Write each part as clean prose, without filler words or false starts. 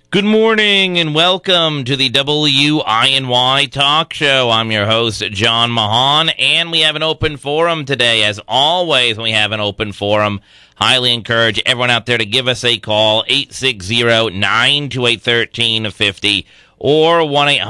Good morning and welcome to the WINY Talk Show. I'm your host, John Mahan, and we have an open forum today. As always, we have an open forum. Highly encourage everyone out there to give us a call, 860-928-1350 or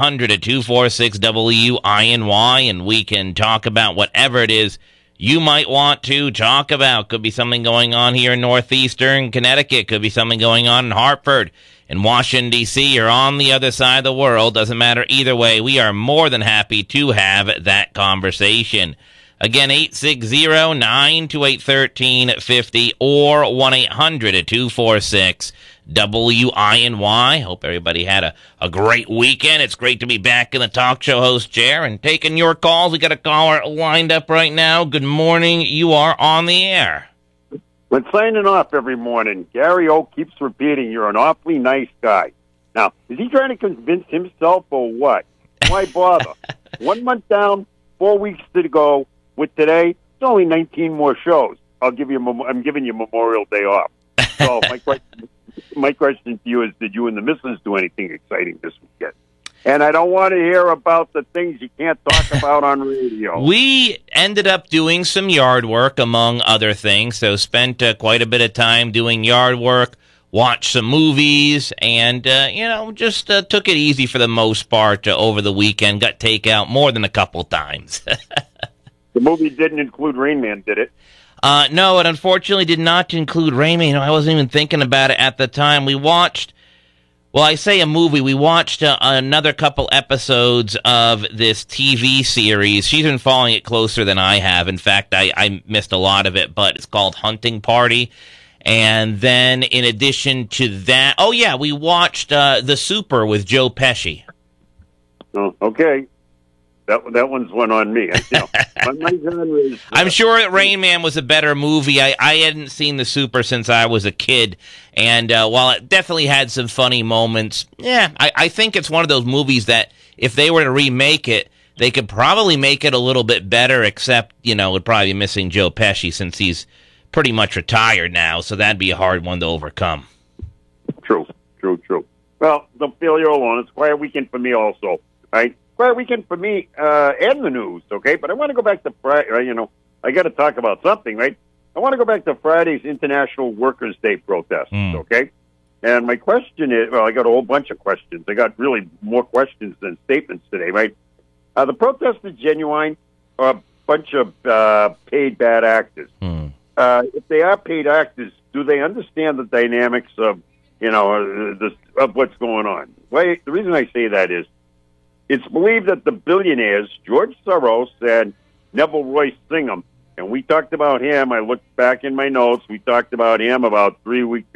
1-800-246-WINY, and we can talk about whatever it is you might want to talk about. Could be something going on here in northeastern Connecticut. Could be something going on in Hartford, in Washington, D.C., or on the other side of the world. Doesn't matter either way. We are more than happy to have that conversation. Again, 860-928-1350 or 1-800-246-WINY. Hope everybody had a great weekend. It's great to be back in the talk show host chair and taking your calls. We got a caller lined up right now. Good morning. You are on the air. When signing off every morning, Gary O keeps repeating, "You're an awfully nice guy." Now, is he trying to convince himself or what? Why bother? 1 month down, 4 weeks to go. With today, it's only 19 more shows. I'm giving you Memorial Day off. So my question to you is, did you and the missus do anything exciting this weekend? And I don't want to hear about the things you can't talk about on radio. We ended up doing some yard work, among other things, so spent quite a bit of time doing yard work, watched some movies, and, just took it easy for the most part over the weekend. Got takeout more than a couple times. The movie didn't include Rain Man, did it? No, it unfortunately did not include Rain Man. I wasn't even thinking about it at the time. We watched... Well, I say a movie. We watched another couple episodes of this TV series. She's been following it closer than I have. In fact, I missed a lot of it, but it's called Hunting Party. And then in addition to that, we watched The Super with Joe Pesci. Oh, okay. That one's one on me. My genre is, I'm sure that Rain Man was a better movie. I hadn't seen The Super since I was a kid, and while it definitely had some funny moments, I think it's one of those movies that if they were to remake it, they could probably make it a little bit better, except, it'd probably be missing Joe Pesci since he's pretty much retired now, so that'd be a hard one to overcome. True. Well, don't feel you're alone. It's a quiet weekend for me also, right? Quiet weekend for me and the news, okay? But I want to go back to Friday. I got to talk about something, right? I want to go back to Friday's International Workers' Day protests, okay? And my question is, I got a whole bunch of questions. I got really more questions than statements today, right? The protests are genuine or a bunch of paid bad actors? If they are paid actors, do they understand the dynamics of, of what's going on? The reason I say that is, it's believed that the billionaires, George Soros and Neville Royce Singham, and we talked about him. I looked back in my notes. We talked about him about 3 weeks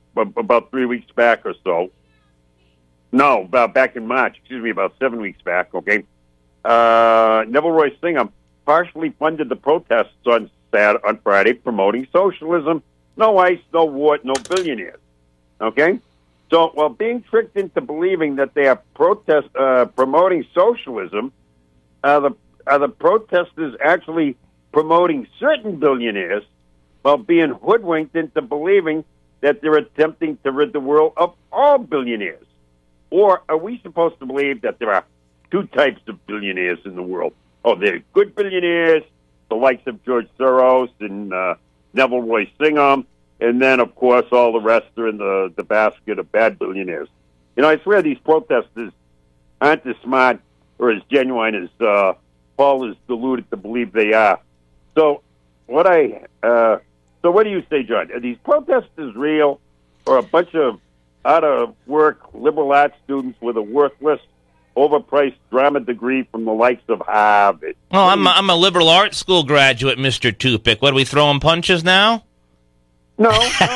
back or so. No, about back in March. About 7 weeks back. Okay. Neville Royce Singham partially funded the protests on Friday, promoting socialism. No ICE, no war, no billionaires. Okay. So, while being tricked into believing that they are promoting socialism, are the protesters actually promoting certain billionaires while being hoodwinked into believing that they're attempting to rid the world of all billionaires? Or are we supposed to believe that there are two types of billionaires in the world? Oh, they're good billionaires, the likes of George Soros and Neville Royce Singham, and then, of course, all the rest are in the basket of bad billionaires. I swear these protesters aren't as smart or as genuine as Paul is deluded to believe they are. So what do you say, John? Are these protesters real, or a bunch of out-of-work liberal arts students with a worthless, overpriced drama degree from the likes of Harvard? Oh, I'm a liberal arts school graduate, Mr. Tupic. What, are we throwing punches now? No.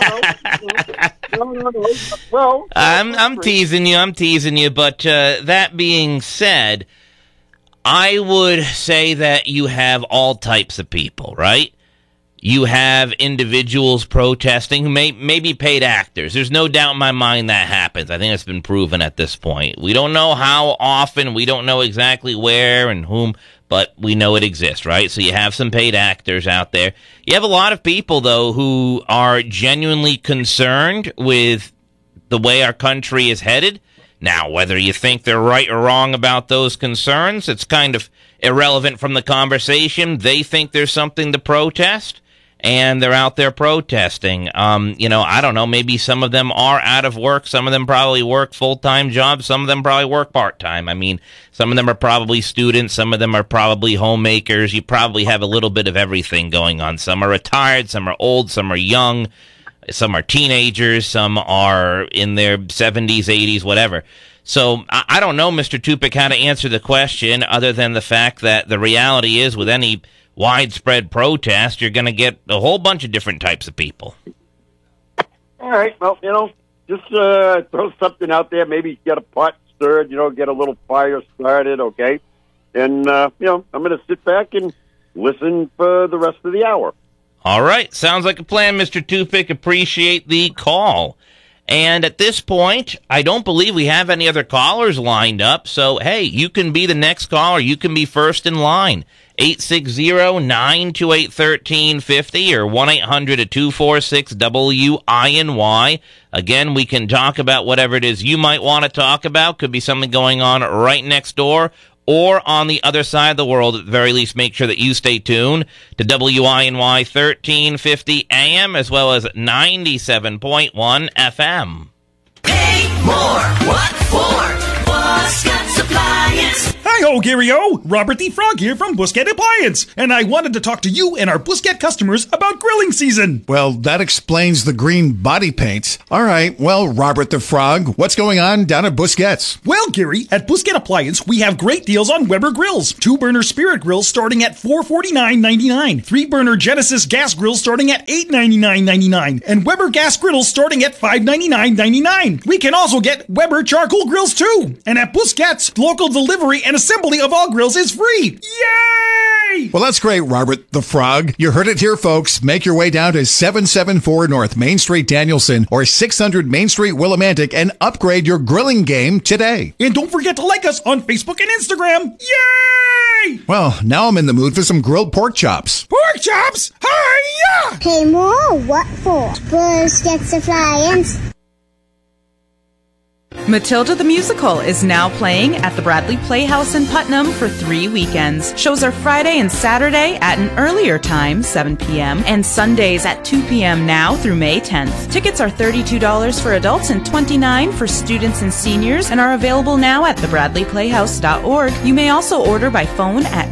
Well, I'm teasing you, but that being said, I would say that you have all types of people, right? You have individuals protesting who may be paid actors. There's no doubt in my mind that happens. I think it's been proven at this point. We don't know how often, we don't know exactly where and whom, but we know it exists, right? So you have some paid actors out there. You have a lot of people, though, who are genuinely concerned with the way our country is headed. Now, whether you think they're right or wrong about those concerns, it's kind of irrelevant from the conversation. They think there's something to protest, and they're out there protesting. I don't know, maybe some of them are out of work. Some of them probably work full-time jobs. Some of them probably work part-time. I mean, some of them are probably students. Some of them are probably homemakers. You probably have a little bit of everything going on. Some are retired. Some are old. Some are young. Some are teenagers. Some are in their 70s, 80s, whatever. So I don't know, Mr. Tupic, how to answer the question other than the fact that the reality is with any widespread protest, you're going to get a whole bunch of different types of people. All right. Well, just throw something out there. Maybe get a pot stirred, get a little fire started, okay? And, I'm going to sit back and listen for the rest of the hour. All right. Sounds like a plan, Mr. Tupic. Appreciate the call. And at this point, I don't believe we have any other callers lined up. So, hey, you can be the next caller. You can be first in line. 860-928-1350 or 1-800-246-WINY. Again, we can talk about whatever it is you might want to talk about. Could be something going on right next door or on the other side of the world. At the very least, make sure that you stay tuned to WINY 1350 AM as well as 97.1 FM. Pay more. What for? Busquets Appliance. Hi-ho, Gary-O! Robert the Frog here from Busquets Appliance, and I wanted to talk to you and our Busquets customers about grilling season. Well, that explains the green body paint. All right, well, Robert the Frog, what's going on down at Busquets? Well, Gary, at Busquets Appliance, we have great deals on Weber grills. 2-burner Spirit grills starting at $449.99. 3-burner Genesis gas grills starting at $899.99. And Weber gas griddles starting at $599.99. We can also get Weber charcoal grills too. And at Busquets, local delivery and assembly of all grills is free. Yay! Well, that's great, Robert the Frog. You heard it here, folks. Make your way down to 774 North Main Street, Danielson, or 600 Main Street, Willimantic, and upgrade your grilling game today. And don't forget to like us on Facebook and Instagram. Yay! Well, now I'm in the mood for some grilled pork chops. Pork chops? Hi-ya! Pay more? What for? Busquets Appliance. Matilda the Musical is now playing at the Bradley Playhouse in Putnam for 3 weekends. Shows are Friday and Saturday at an earlier time, 7 p.m., and Sundays at 2 p.m. now through May 10th. Tickets are $32 for adults and $29 for students and seniors and are available now at thebradleyplayhouse.org. You may also order by phone at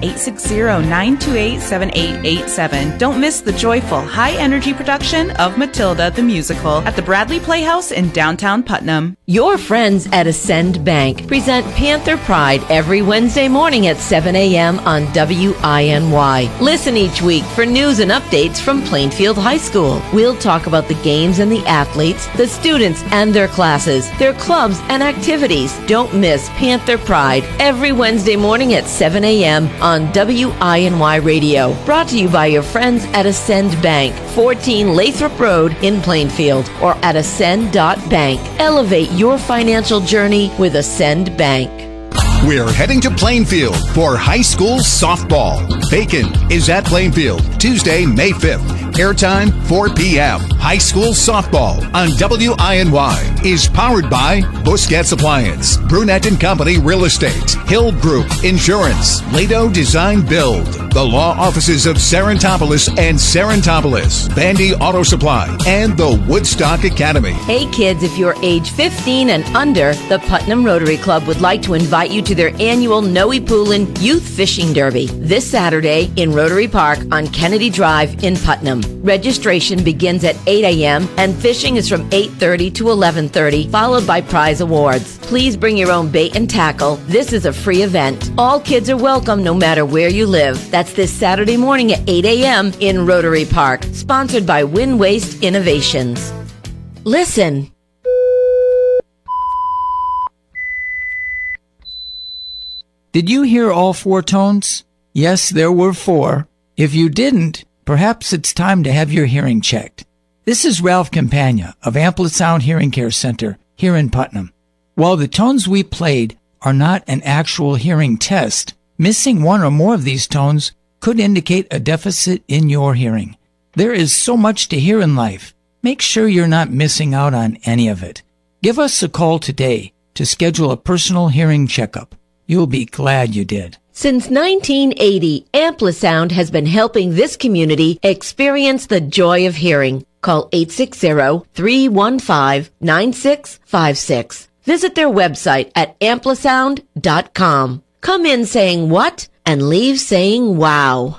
860-928-7887. Don't miss the joyful, high-energy production of Matilda the Musical at the Bradley Playhouse in downtown Putnam. Your friends at Ascend Bank present Panther Pride every Wednesday morning at 7 a.m. on WINY. Listen each week for news and updates from Plainfield High School. We'll talk about the games and the athletes, the students and their classes, their clubs and activities. Don't miss Panther Pride every Wednesday morning at 7 a.m. on WINY Radio. Brought to you by your friends at Ascend Bank, 14 Lathrop Road in Plainfield, or at ascend.bank. Elevate your financial journey with Ascend Bank. We're heading to Plainfield for high school softball. Bacon is at Plainfield, Tuesday, May 5th. Airtime, 4 p.m. High school softball on WINY is powered by Busquets Appliance, Brunette & Company Real Estate, Hill Group Insurance, Lado Design Build, the law offices of Serentopolis and Serentopolis, Bandy Auto Supply, and the Woodstock Academy. Hey kids, if you're age 15 and under, the Putnam Rotary Club would like to invite you to their annual Noe Poolin Youth Fishing Derby this Saturday in Rotary Park on Kennedy Drive in Putnam. Registration begins at 8 a.m. and fishing is from 8:30 to 11:30, followed by prize awards. Please bring your own bait and tackle. This is a free event. All kids are welcome no matter where you live. That's this Saturday morning at 8 a.m. in Rotary Park, sponsored by Win Waste Innovations. Listen. Did you hear all 4 tones? Yes, there were 4. If you didn't, perhaps it's time to have your hearing checked. This is Ralph Campagna of Amplisound Hearing Care Center here in Putnam. While the tones we played are not an actual hearing test, missing one or more of these tones could indicate a deficit in your hearing. There is so much to hear in life. Make sure you're not missing out on any of it. Give us a call today to schedule a personal hearing checkup. You'll be glad you did. Since 1980, Amplisound has been helping this community experience the joy of hearing. Call 860-315-9656. Visit their website at amplisound.com. Come in saying what and leave saying wow.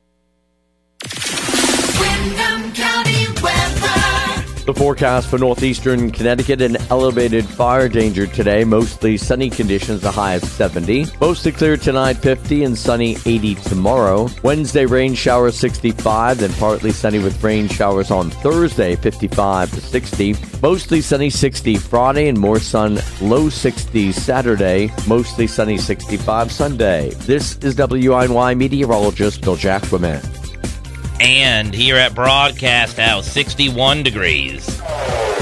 Windham County weather. The forecast for northeastern Connecticut: an elevated fire danger today. Mostly sunny conditions, a high of 70. Mostly clear tonight, 50, and sunny 80 tomorrow. Wednesday, rain showers 65, then partly sunny with rain showers on Thursday, 55 to 60. Mostly sunny 60 Friday, and more sun, low 60s Saturday. Mostly sunny 65 Sunday. This is WINY meteorologist Bill Jackman. And here at Broadcast House, 61 degrees.